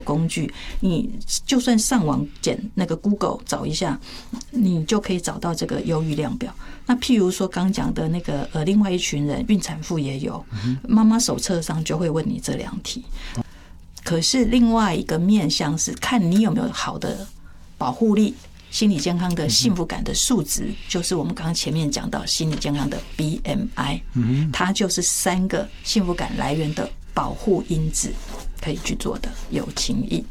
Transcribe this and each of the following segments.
工具，你就算上网检那个 Google 找一下，你就可以找到这个忧郁量表。那譬如说刚讲的那个另外一群人，孕产妇也有，妈妈手册上就会问你这2题。可是另外一个面向是看你有没有好的保护力。心理健康的幸福感的数值，就是我们刚刚前面讲到心理健康的 BMI， 它就是3个幸福感来源的保护因子，可以去做的有情义。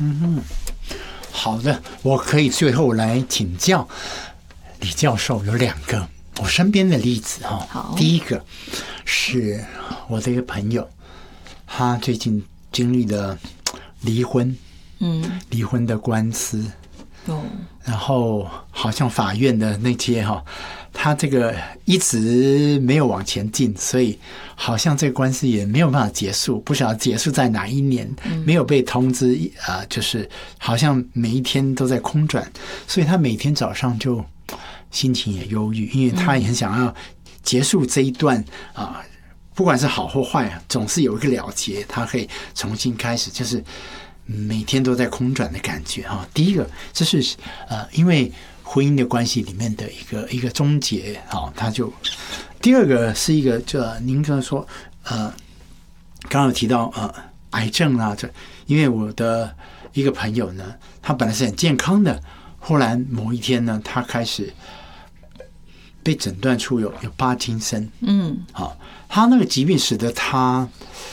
好的，我可以最后来请教李教授有2个我身边的例子哈。第一个是我的一个朋友，他最近经历了离婚，离婚的官司。然后好像法院的那些他这个一直没有往前进，所以好像这个官司也没有办法结束，不晓得结束在哪一年，没有被通知就是好像每一天都在空转，所以他每天早上就心情也忧郁，因为他也很想要结束这一段不管是好或坏总是有一个了结，他可以重新开始，就是每天都在空转的感觉第一个，这是因为婚姻的关系里面的一个终结他就第二个是一个您刚才说刚刚有提到癌症这因为我的一个朋友呢，他本来是很健康的，忽然某一天呢，他开始被诊断出有帕金森，他那个疾病使得他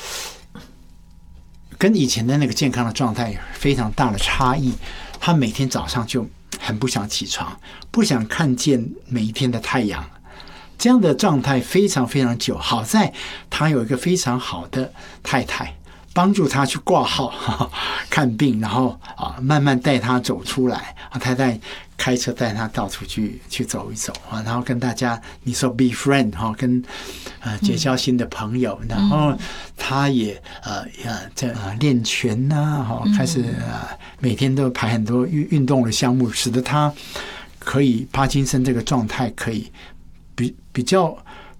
跟以前的那个健康的状态非常大的差异，他每天早上就很不想起床，不想看见每一天的太阳，这样的状态非常非常久。好在他有一个非常好的太太帮助他去挂号看病，然后慢慢带他走出来，太太开车带他到处去走一走然后跟大家你说 be friend 跟结交新的朋友，然后他也在练拳开始每天都排很多运动的项目，使得他可以帕金森这个状态可以比较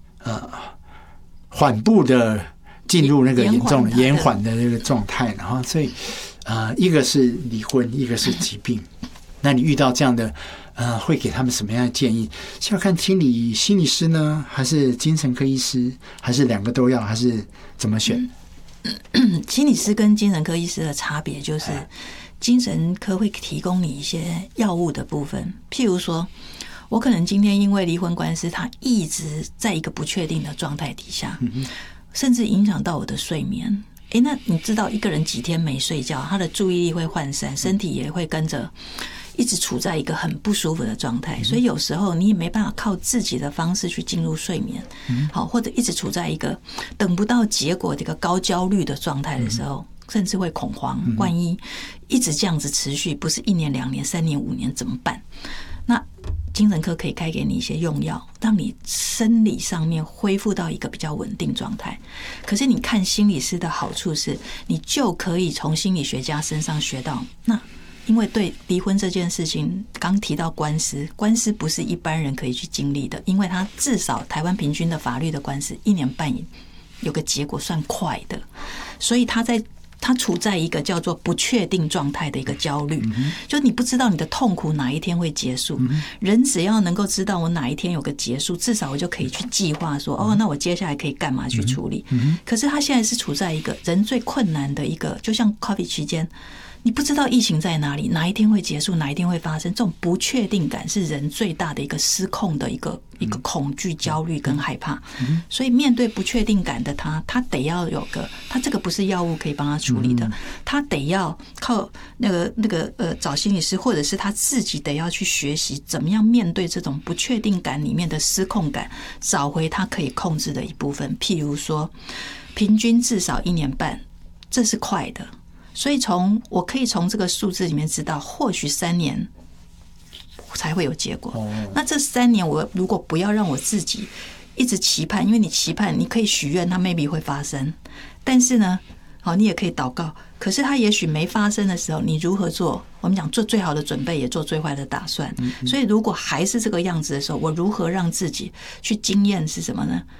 缓步的进入那个严重的延缓的那个状态，然后所以一个是离婚，一个是疾病。那你遇到这样的会给他们什么样的建议？是要看心理师呢，还是精神科医师，还是2个都要，还是怎么选？ 心理师跟精神科医师的差别就是，精神科会提供你一些药物的部分，譬如说我可能今天因为离婚官司，他一直在一个不确定的状态底下，甚至影响到我的睡眠。那你知道一个人几天没睡觉，他的注意力会涣散，身体也会跟着一直处在一个很不舒服的状态，所以有时候你也没办法靠自己的方式去进入睡眠，或者一直处在一个等不到结果的一个高焦虑的状态的时候，甚至会恐慌，万一一直这样子持续，不是1年、2年、3年、5年怎么办？那精神科可以开给你一些用药，让你生理上面恢复到一个比较稳定状态。可是你看心理师的好处是，你就可以从心理学家身上学到，那因为对离婚这件事情，刚提到官司不是一般人可以去经历的，因为他至少台湾平均的法律的官司1年半有个结果算快的，所以他处在一个叫做不确定状态的一个焦虑，就你不知道你的痛苦哪一天会结束。人只要能够知道我哪一天有个结束，至少我就可以去计划说，那我接下来可以干嘛去处理。可是他现在是处在一个人最困难的一个，就像 COVID 期间，你不知道疫情在哪里，哪一天会结束，哪一天会发生，这种不确定感是人最大的一个失控的一个恐惧、焦虑跟害怕。所以面对不确定感的他得要有个，他这个不是药物可以帮他处理的，他得要靠找心理师，或者是他自己得要去学习怎么样面对这种不确定感里面的失控感，找回他可以控制的一部分。譬如说，平均至少1年半，这是快的。所以我可以从这个数字里面知道，或许3年才会有结果。那这3年我如果不要让我自己一直期盼，因为你期盼你可以许愿它 maybe 会发生，但是呢你也可以祷告，可是它也许没发生的时候，你如何做？我们讲做最好的准备，也做最坏的打算。所以如果还是这个样子的时候，我如何让自己去经验是什么呢？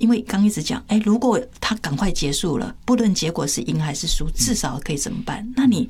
因为刚一直讲，如果他赶快结束了，不论结果是赢还是输，至少可以怎么办？那你